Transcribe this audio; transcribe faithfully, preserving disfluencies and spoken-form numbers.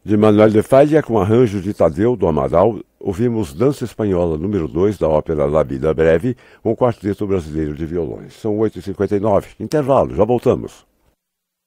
De Manuel de Falla, com arranjo de Tadeu do Amaral, ouvimos Dança Espanhola número dois da ópera La Vida Breve, um quarteto brasileiro de violões. São oito e cinquenta e nove. Intervalo, já voltamos.